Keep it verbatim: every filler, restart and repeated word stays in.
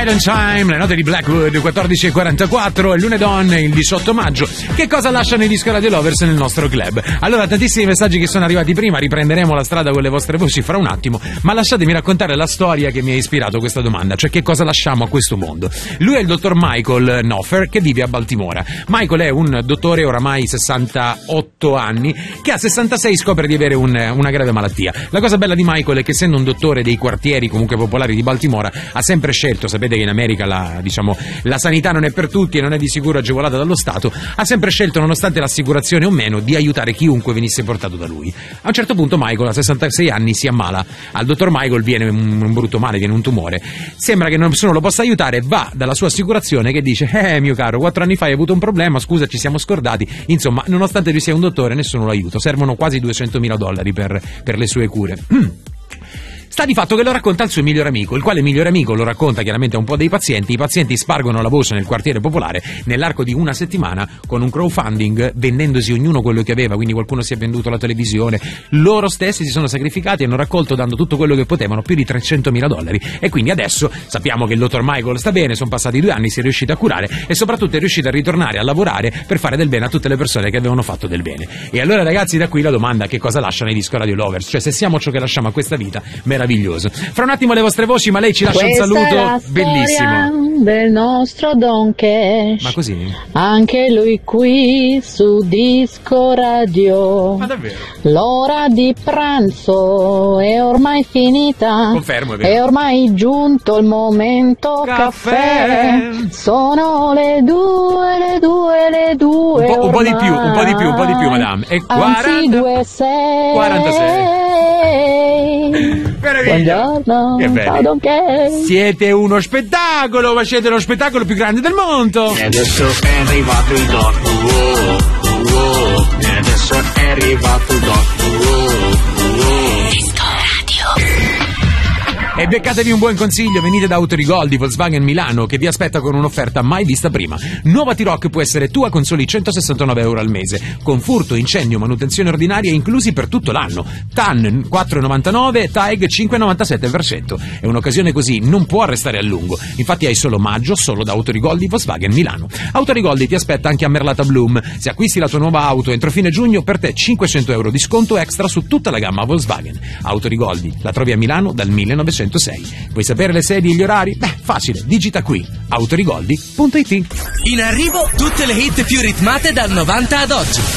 Silent Time, le note di Blackwood, quattordici e quarantaquattro, e Lunedon, il diciotto maggio. Che cosa lasciano i Disco Radio Lovers nel nostro club? Allora, tantissimi messaggi che sono arrivati prima, riprenderemo la strada con le vostre voci fra un attimo, ma lasciatemi raccontare la storia che mi ha ispirato questa domanda, cioè che cosa lasciamo a questo mondo. Lui è il dottor Michael Noffer, che vive a Baltimora. Michael è un dottore oramai sessantotto anni, che a sessantasei scopre di avere un, una grave malattia. La cosa bella di Michael è che, essendo un dottore dei quartieri comunque popolari di Baltimora, ha sempre scelto, sapete che in America la, diciamo, la sanità non è per tutti e non è di sicuro agevolata dallo Stato, ha sempre scelto, nonostante l'assicurazione o meno, di aiutare chiunque venisse portato da lui. A un certo punto Michael a sessantasei anni si ammala, al dottor Michael viene un, un brutto male, viene un tumore, sembra che nessuno lo possa aiutare, va dalla sua assicurazione che dice: eh mio caro, quattro anni fa hai avuto un problema, scusa, ci siamo scordati. Insomma, nonostante lui sia un dottore, nessuno lo aiuta, servono quasi duecentomila dollari per, per le sue cure. Sta di fatto che lo racconta al suo migliore amico, il quale migliore amico lo racconta chiaramente a un po' dei pazienti. I pazienti spargono la voce nel quartiere popolare nell'arco di una settimana con un crowdfunding, vendendosi ognuno quello che aveva, quindi qualcuno si è venduto la televisione, loro stessi si sono sacrificati e hanno raccolto, dando tutto quello che potevano, più di trecentomila dollari. E quindi adesso sappiamo che il dottor Michael sta bene, sono passati due anni, si è riuscito a curare e soprattutto è riuscito a ritornare a lavorare per fare del bene a tutte le persone che avevano fatto del bene. E allora, ragazzi, da qui la domanda: che cosa lasciano i Disco Radio Lovers? Cioè, se siamo ciò che lasciamo a questa vita, meraviglioso. Fra un attimo le vostre voci, ma lei ci lascia Questa un saluto è la bellissimo del nostro Don Cash. Ma così? Anche lui qui su Disco Radio. Ma davvero? L'ora di pranzo è ormai finita. Confermo, è vero. È ormai giunto il momento caffè, caffè. Sono le due, le due, le due. Un po', un po' di più, un po' di più, un po' di più, madame. E quaranta, anzi, due, sei. quarantasei. Buongiorno, Che belli. ciao Don Cash. Siete uno spettacolo, ma siete lo spettacolo più grande del mondo. E adesso è arrivato il doc, wow, wow. E adesso è arrivato il doc, wow, wow. Disco Radio. E beccatevi un buon consiglio, venite da Autorigol di Volkswagen Milano, che vi aspetta con un'offerta mai vista prima. Nuova T-Roc può essere tua con soli centosessantanove euro al mese, con furto, incendio, manutenzione ordinaria inclusi per tutto l'anno. T A N quattro virgola novantanove, T A E G cinque virgola novantasette per cento. È un'occasione così, non può restare a lungo. Infatti hai solo maggio, solo da Autorigol di Volkswagen Milano. Autorigol ti aspetta anche a Merlata Bloom. Se acquisti la tua nuova auto entro fine giugno, per te cinquecento euro di sconto extra su tutta la gamma Volkswagen. Autorigoldi, la trovi a Milano dal millenovecentosei. Vuoi sapere le sedi e gli orari? Beh, facile, digita qui autorigoldi punto it. In arrivo tutte le hit più ritmate dal novanta ad oggi.